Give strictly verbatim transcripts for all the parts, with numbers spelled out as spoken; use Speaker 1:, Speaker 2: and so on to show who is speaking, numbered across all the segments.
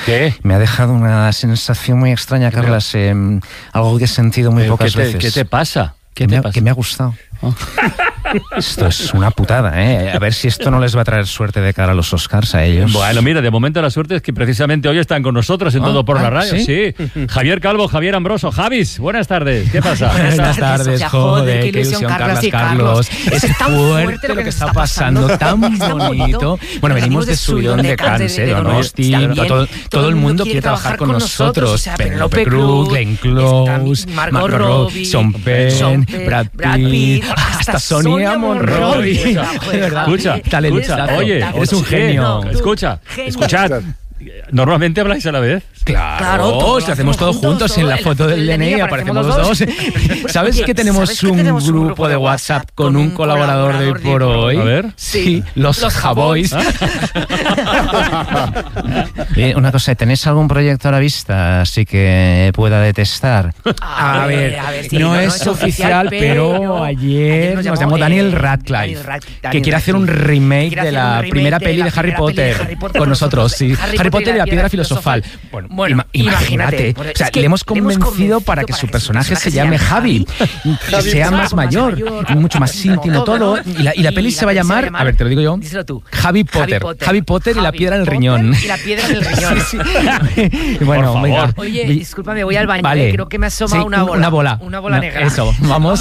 Speaker 1: ¿Qué?
Speaker 2: Me ha dejado una sensación muy extraña, Carlas, eh, algo que he sentido muy pocas
Speaker 1: ¿qué te,
Speaker 2: veces.
Speaker 1: ¿Qué te pasa? ¿Qué
Speaker 2: que,
Speaker 1: te
Speaker 2: me,
Speaker 1: pasa?
Speaker 2: que me ha gustado. Oh. Esto es una putada, ¿eh? A ver si esto no les va a traer suerte de cara a los Oscars a ellos.
Speaker 1: Bueno, mira, de momento la suerte es que precisamente hoy están con nosotros en
Speaker 2: ah,
Speaker 1: Todo por
Speaker 2: ah,
Speaker 1: la Radio.
Speaker 2: ¿sí?
Speaker 1: Sí. Javier Calvo, Javier Ambroso. Javis, buenas tardes. ¿Qué pasa?
Speaker 2: Buenas tardes, joder, qué ilusión, Carlas y Carlos. Es, es tan fuerte lo que, que está pasando, pasando tan bonito. Bueno, venimos de subidón de cáncer, Donosti, todo, todo el mundo quiere trabajar con nosotros. Penélope Cruz, Glenn Close, Margot Robbie, Sean Penn, Brad Pitt, hasta Sonia Monroy.
Speaker 1: Escucha, escucha, oye, eres un genio. Escucha, escuchad. ¿Normalmente habláis a la vez?
Speaker 2: Claro, claro todo, si hacemos todos juntos, juntos en la foto del D N I, aparecemos los dos. ¿Sabes que tenemos ¿sabes un, que tenemos un grupo de WhatsApp con un colaborador, colaborador de hoy por hoy?
Speaker 1: A ver.
Speaker 2: Sí, los, los Javois. ¿Ah? Una cosa, ¿tenéis algún proyecto a la vista así que pueda detestar?
Speaker 3: A, a ver, a ver sí,
Speaker 2: no,
Speaker 3: no
Speaker 2: es
Speaker 3: es
Speaker 2: oficial, pero, pero ayer, ayer nos llamó, llamó Daniel Radcliffe, Daniel Radcliffe, que quiere hacer un remake de la primera peli de Harry Potter con nosotros, sí. Harry Potter y la piedra filosofal. Bueno, bueno imagínate. imagínate. O sea, es que le hemos convencido para que su personaje, para que su personaje se llame Javi, que sea más mayor, mayor, mucho más íntimo todo. Y la, y la peli y se va a llamar, a ver, te lo digo yo,
Speaker 3: tú.
Speaker 2: Javi Potter. Javi Potter, Javi Potter Javi y la piedra en el riñón.
Speaker 3: Y la piedra en el riñón. sí,
Speaker 2: sí. Bueno, venga.
Speaker 3: Oye, discúlpame, voy al baño.
Speaker 2: Vale.
Speaker 3: Eh, creo que me asoma
Speaker 2: sí,
Speaker 3: una bola.
Speaker 2: Una bola.
Speaker 3: Una bola
Speaker 2: no,
Speaker 3: negra.
Speaker 2: Eso, vamos.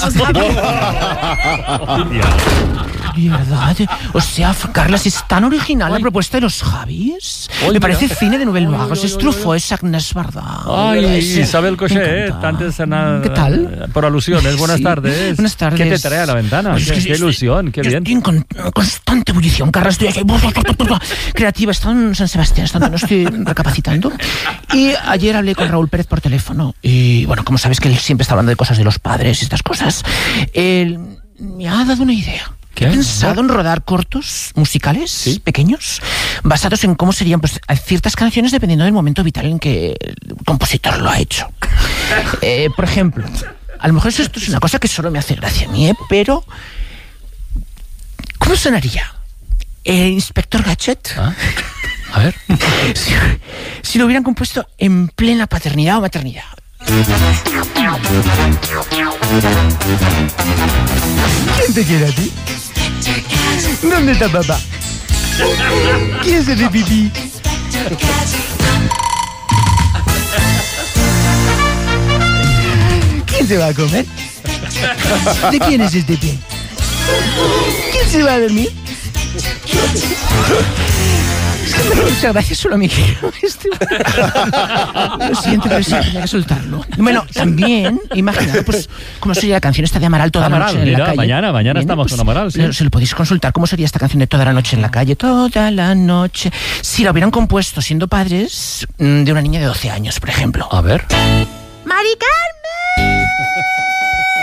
Speaker 2: ¿De verdad? O sea, Carlas, es tan original la propuesta de los Javis. Me parece cine de Nouvelle Vague. Es Truffaut, es Agnès Varda.
Speaker 1: Ay, Isabel Cochet, tantes
Speaker 2: ¿Qué tal?
Speaker 1: Por alusiones, buenas sí. tardes.
Speaker 2: Buenas tardes.
Speaker 1: ¿Qué te trae a la ventana? Pues qué, qué ilusión, qué bien.
Speaker 2: Estoy en con, constante ebullición, Carlas. Estoy aquí, creativa. Estoy en San Sebastián, estando, no estoy recapacitando. Y ayer hablé con Raúl Pérez por teléfono. Y bueno, como sabes que él siempre está hablando de cosas de los padres y estas cosas, él me ha dado una idea.
Speaker 1: ¿Qué?
Speaker 2: He pensado en rodar cortos musicales
Speaker 1: ¿Sí?
Speaker 2: pequeños basados en cómo serían pues, ciertas canciones dependiendo del momento vital en que el compositor lo ha hecho. eh, por ejemplo, a lo mejor esto es una cosa que solo me hace gracia a mí, ¿eh? Pero ¿cómo sonaría? ¿El Inspector Gadget?
Speaker 1: ¿Ah? A ver.
Speaker 2: si, si lo hubieran compuesto en plena paternidad o maternidad. ¿Quién te quiere a ti? ¿Dónde está papá? ¿Quién se hace pipí? ¿Quién se va a comer? ¿De quién es este pie? ¿Quién se va a dormir? Muchas gracias, solo me quiero. Este... Lo siento, pero sí, tenía que soltarlo. Bueno, también, imaginad, pues, cómo sería la canción esta de Amaral toda
Speaker 1: Amaral,
Speaker 2: la noche en
Speaker 1: mira,
Speaker 2: la calle.
Speaker 1: Mañana, mañana
Speaker 2: Bien,
Speaker 1: estamos
Speaker 2: pues,
Speaker 1: con Amaral, sí.
Speaker 2: Se lo podéis consultar, cómo sería esta canción de toda la noche en la calle. Toda la noche. Si la hubieran compuesto siendo padres de una niña de doce años, por ejemplo.
Speaker 1: A ver.
Speaker 4: ¡Mari Carmen!